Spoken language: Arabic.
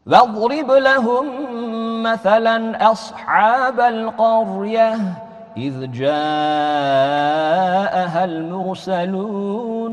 واضرب لهم مثلا أصحاب القرية إذ جاءها المرسلون